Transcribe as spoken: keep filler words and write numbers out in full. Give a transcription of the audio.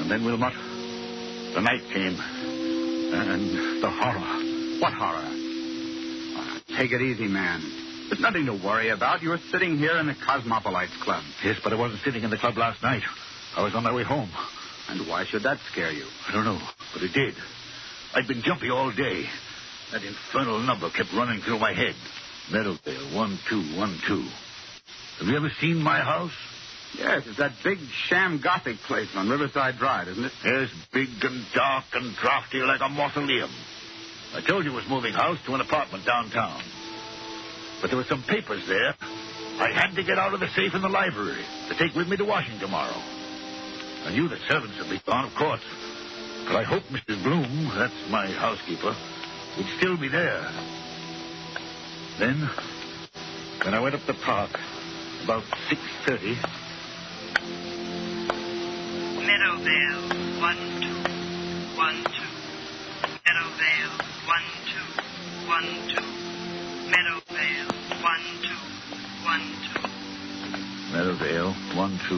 And then, Wilmot, the night came. And the horror. What horror? Oh, take it easy, man. There's nothing to worry about. You're sitting here in the Cosmopolites Club. Yes, but I wasn't sitting in the club last night. I was on my way home. And why should that scare you? I don't know, but it did. I'd been jumpy all day. That infernal number kept running through my head. Meadowvale, one, two, one, two. Have you ever seen my house? Yes, it's that big sham Gothic place on Riverside Drive, isn't it? Yes, big and dark and drafty like a mausoleum. I told you it was moving house to an apartment downtown. But there were some papers there. I had to get out of the safe in the library to take with me to Washington tomorrow. I knew the servants would be gone, of course. But I hoped Missus Bloom, that's my housekeeper, would still be there. Then, when I went up the park, about six thirty... Meadowvale, one, two, one, two. Meadowvale, one, two, one, two. Meadowvale, one, two, one, two. Meadowvale, one, two.